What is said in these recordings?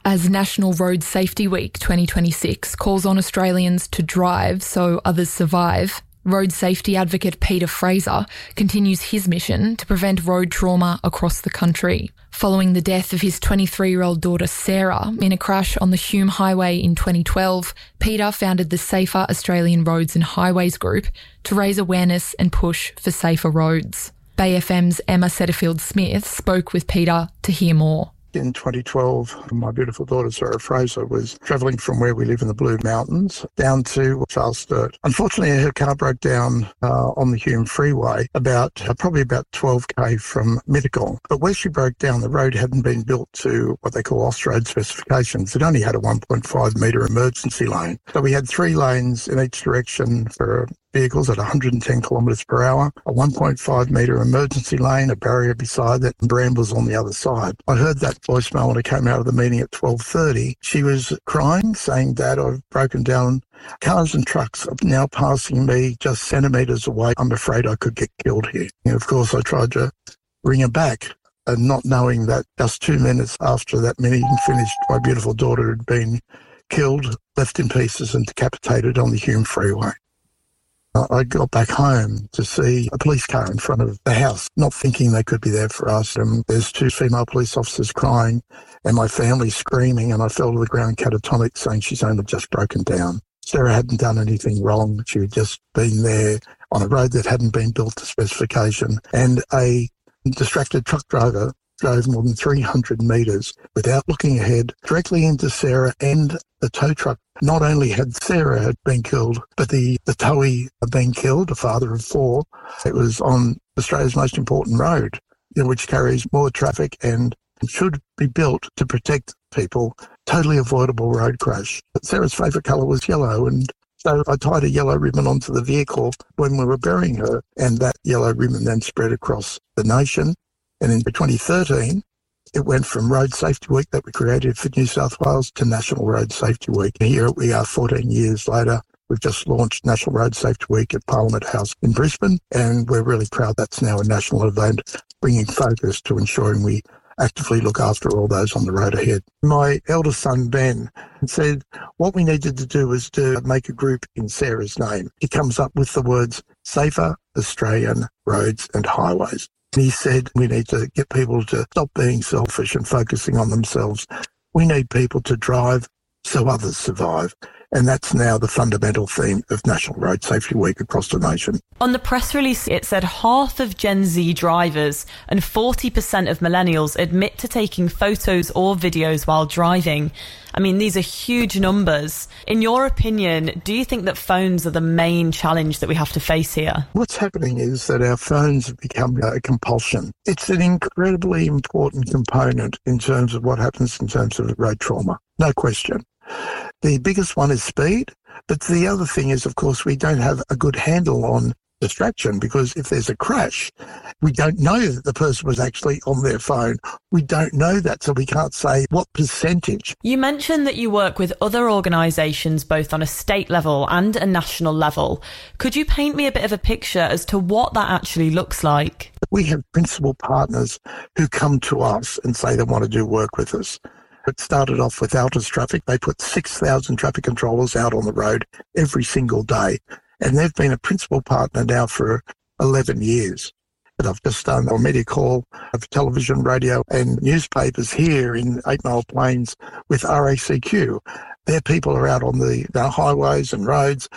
As National Road Safety Week 2026 calls on Australians to drive so others survive, road safety advocate Peter Fraser continues his mission to prevent road trauma across the country. Following the death of his 23-year-old daughter Sarah in a crash on the Hume Highway in 2012, Peter founded the Safer Australian Roads and Highways Group to raise awareness and push for safer roads. Bay FM's Emma Setterfield-Smith spoke with Peter to hear more. In 2012, my beautiful daughter, Sarah Fraser, was travelling from where we live in the Blue Mountains down to Charles Sturt. Unfortunately, her car broke down on the Hume Freeway probably about 12k from Mittagong. But where she broke down, the road hadn't been built to what they call off-road specifications. It only had a 1.5 metre emergency lane. So we had 3 lanes in each direction for vehicles at 110 kilometres per hour, a 1.5 metre emergency lane, a barrier beside that, and brambles on the other side. I heard that voicemail when I came out of the meeting at 12:30. She was crying, saying, "Dad, I've broken down. Cars and trucks are now passing me just centimetres away. I'm afraid I could get killed here." And of course, I tried to ring her back, and not knowing that just 2 minutes after that meeting finished, my beautiful daughter had been killed, left in pieces and decapitated on the Hume Freeway. I got back home to see a police car in front of the house, not thinking they could be there for us. And there's 2 female police officers crying and my family screaming, and I fell to the ground catatonic, saying she's only just broken down. Sarah hadn't done anything wrong. She had just been there on a road that hadn't been built to specification, and a distracted truck driver drove more than 300 metres without looking ahead directly into Sarah and the tow truck. Not only had Sarah been killed, but the towee had been killed, a father of 4. It was on Australia's most important road, which carries more traffic and should be built to protect people. Totally avoidable road crash. But Sarah's favourite colour was yellow, and so I tied a yellow ribbon onto the vehicle when we were burying her, and that yellow ribbon then spread across the nation. And in 2013, it went from Road Safety Week that we created for New South Wales to National Road Safety Week. And here we are 14 years later. We've just launched National Road Safety Week at Parliament House in Brisbane, and we're really proud that's now a national event, bringing focus to ensuring we actively look after all those on the road ahead. My eldest son, Ben, said what we needed to do was to make a group in Sarah's name. He comes up with the words Safer Australian Roads and Highways. He said we need to get people to stop being selfish and focusing on themselves. We need people to drive so others survive. And that's now the fundamental theme of National Road Safety Week across the nation. On the press release, it said half of Gen Z drivers and 40% of millennials admit to taking photos or videos while driving. I mean, these are huge numbers. In your opinion, do you think that phones are the main challenge that we have to face here? What's happening is that our phones have become a compulsion. It's an incredibly important component in terms of what happens in terms of road trauma. No question. The biggest one is speed, but the other thing is, of course, we don't have a good handle on distraction, because if there's a crash, we don't know that the person was actually on their phone. We don't know that, so we can't say what percentage. You mentioned that you work with other organisations both on a state level and a national level. Could you paint me a bit of a picture as to what that actually looks like? We have principal partners who come to us and say they want to do work with us. It started off with Altus Traffic. They put 6,000 traffic controllers out on the road every single day. And they've been a principal partner now for 11 years. But I've just done a media call of television, radio and newspapers here in 8 Mile Plains with RACQ. Their people are out on the highways and roads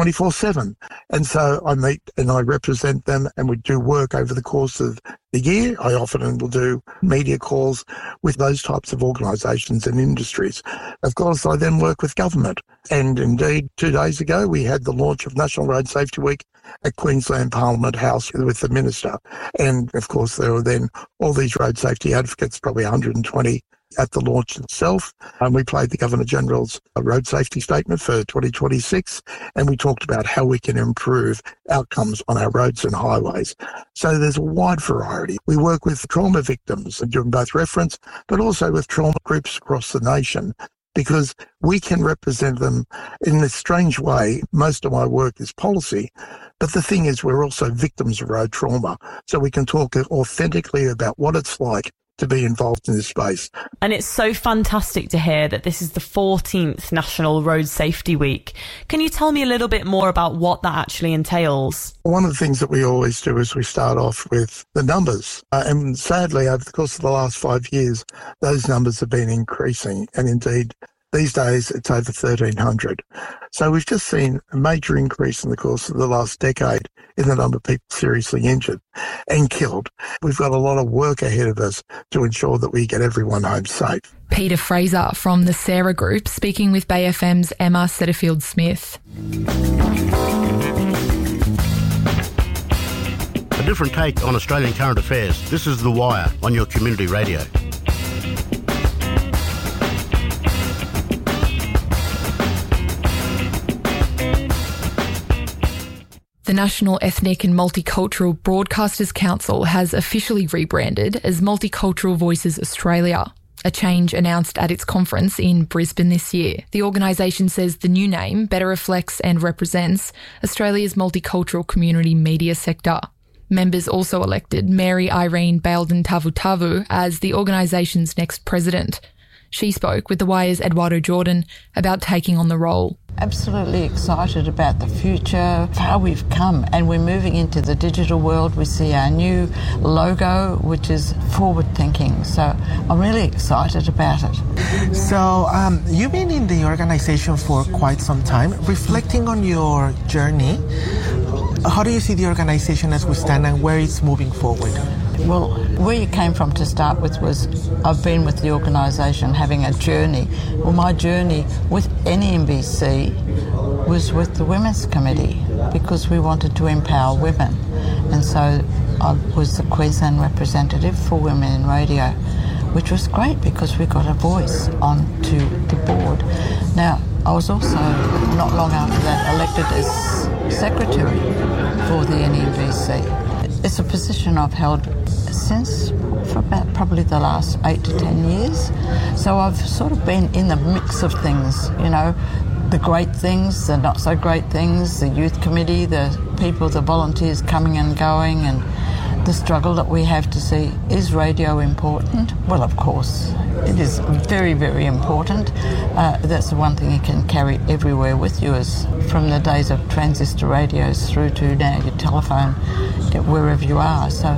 24/7. And so I meet and I represent them, and we do work over the course of the year. I often will do media calls with those types of organisations and industries. Of course, I then work with government. And indeed, 2 days ago, we had the launch of National Road Safety Week at Queensland Parliament House with the Minister. And of course, there were then all these road safety advocates, probably 120 at the launch itself. And we played the Governor-General's road safety statement for 2026, and we talked about how we can improve outcomes on our roads and highways. So there's a wide variety. We work with trauma victims and doing both reference, but also with trauma groups across the nation, because we can represent them in this strange way. Most of my work is policy, but the thing is we're also victims of road trauma, so we can talk authentically about what it's like to be involved in this space. And it's so fantastic to hear that this is the 14th National Road Safety Week. Can you tell me a little bit more about what that actually entails? One of the things that we always do is we start off with the numbers. And sadly, over the course of the last 5 years, those numbers have been increasing. And indeed, these days, it's over 1,300. So we've just seen a major increase in the course of the last decade in the number of people seriously injured and killed. We've got a lot of work ahead of us to ensure that we get everyone home safe. Peter Fraser from the Sarah Group speaking with Bay FM's Emma Setterfield-Smith. A different take on Australian current affairs. This is The Wire on your community radio. The National Ethnic and Multicultural Broadcasters Council has officially rebranded as Multicultural Voices Australia, a change announced at its conference in Brisbane this year. The organisation says the new name better reflects and represents Australia's multicultural community media sector. Members also elected Mary Irene Baildon Tavutavu as the organisation's next president. She spoke with The Wire's Eduardo Jordan about taking on the role. Absolutely excited about the future, how we've come, and we're moving into the digital world. We see our new logo, which is forward-thinking, so I'm really excited about it. So you've been in the organisation for quite some time. Reflecting on your journey, how do you see the organisation as we stand and where it's moving forward? Well, where you came from to start with was I've been with the organisation having a journey. Well, my journey with NEMBC was with the Women's Committee because we wanted to empower women. And so I was the Queensland representative for Women in Radio, which was great because we got a voice onto the board. Now, I was also, not long after that, elected as secretary for the NEMBC. It's a position I've held since for about probably the last 8 to 10 years. So I've sort of been in the mix of things, you know, the great things, the not so great things, the youth committee, the people, the volunteers coming and going, and the struggle that we have to see. Is radio important? Well, of course, it is very, very important. That's the one thing you can carry everywhere with you, is from the days of transistor radios through to now your telephone, wherever you are. So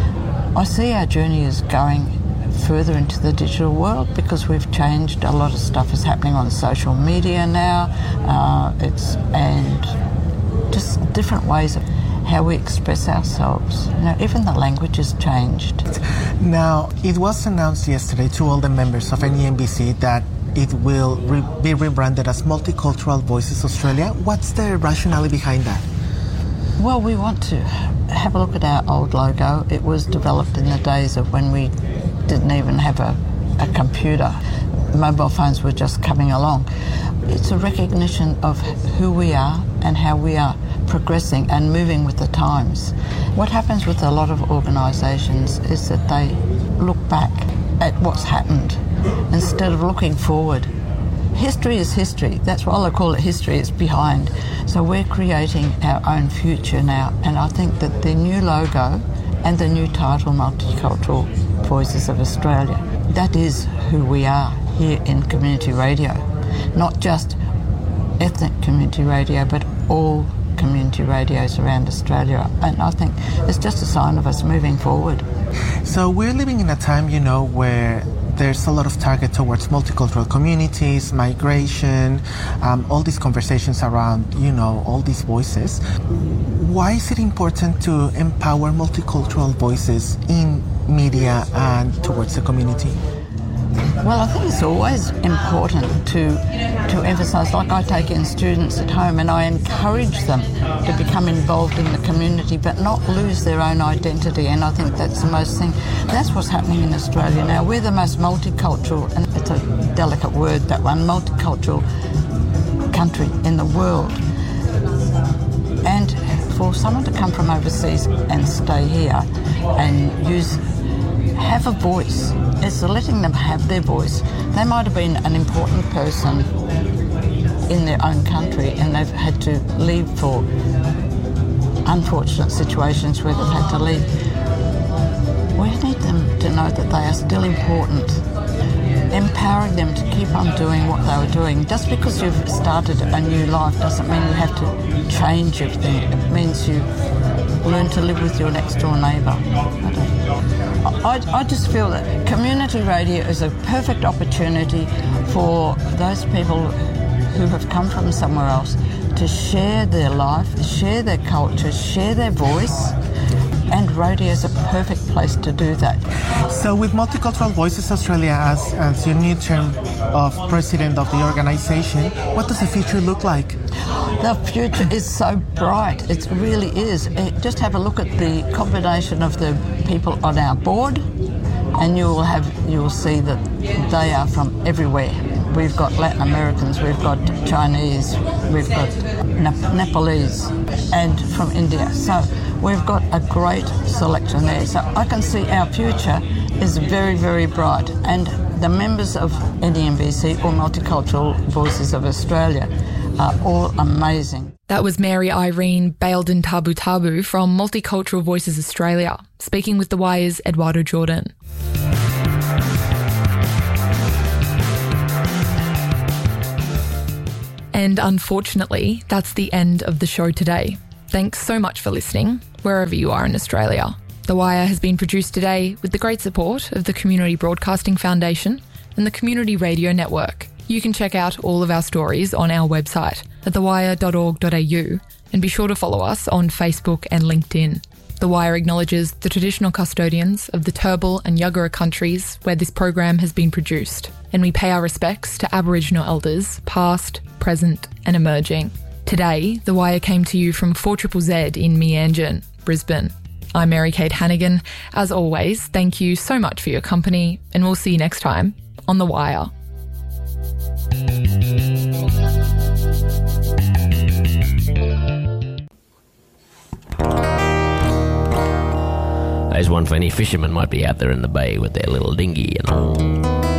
I see our journey is going further into the digital world because we've changed. A lot of stuff is happening on social media now. And just different ways of how we express ourselves. You know, even the language has changed. Now, it was announced yesterday to all the members of NEMBC that it will be rebranded as Multicultural Voices Australia. What's the rationale behind that? Well, we want to have a look at our old logo. It was developed in the days of when we didn't even have a computer. Mobile phones were just coming along. It's a recognition of who we are and how we are progressing and moving with the times. What happens with a lot of organisations is that they look back at what's happened instead of looking forward. History is history. That's why I call it history. It's behind. So we're creating our own future now, and I think that the new logo and the new title, Multicultural Voices of Australia, that is who we are here in community radio. Not just ethnic community radio, but all community radios around Australia. And I think it's just a sign of us moving forward. So we're living in a time, you know, where there's a lot of target towards multicultural communities, migration, all these conversations around, you know, all these voices. Why is it important to empower multicultural voices in media and towards the community? Well, I think it's always important to emphasise, like I take in students at home and I encourage them to become involved in the community but not lose their own identity, and I think that's the most thing. That's what's happening in Australia now. We're the most multicultural, and it's a delicate word, that one, multicultural country in the world. And for someone to come from overseas and stay here and have a voice, it's letting them have their voice. They might have been an important person in their own country and they've had to leave for unfortunate situations where they've had to leave. we need them to know that they are still important. Empowering them to keep on doing what they were doing. Just because you've started a new life doesn't mean you have to change everything. It means you learn to live with your next door neighbour. I just feel that community radio is a perfect opportunity for those people who have come from somewhere else to share their life, share their culture, share their voice, and radio is a perfect place to do that. So with Multicultural Voices Australia as your new term of president of the organisation, what does the future look like? The future is so bright, it really is. Just have a look at the combination of the people on our board and you'll see that they are from everywhere. We've got Latin Americans, we've got Chinese, we've got Nepalese and from India. So we've got a great selection there. So I can see our future is very, very bright. And the members of NEMBC or Multicultural Voices of Australia are all amazing. That was Mary Irene Baildon Tabu Tabu from Multicultural Voices Australia, speaking with The Wire's Eduardo Jordan. And unfortunately, that's the end of the show today. Thanks so much for listening, wherever you are in Australia. The Wire has been produced today with the great support of the Community Broadcasting Foundation and the Community Radio Network. You can check out all of our stories on our website at thewire.org.au and be sure to follow us on Facebook and LinkedIn. The Wire acknowledges the traditional custodians of the Turrbal and Yuggera countries where this program has been produced, and we pay our respects to Aboriginal elders, past, present and emerging. Today, The Wire came to you from 4ZZZ in Meanjin, Brisbane. I'm Mary Kate Hannigan. As always, thank you so much for your company, and we'll see you next time on The Wire. There's one for any fishermen might be out there in the bay with their little dinghy,